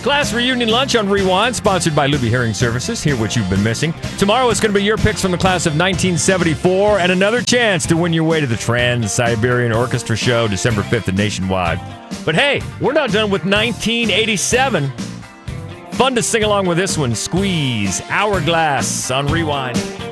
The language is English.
Class reunion lunch on Rewind, sponsored by Luby Hearing Services. Hear what you've been missing. Tomorrow it's going to be your picks from the class of 1974 and another chance to win your way to the Trans-Siberian Orchestra Show December 5th at Nationwide. But hey, we're not done with 1987. Fun to sing along with this one. Squeeze, Hourglass on Rewind.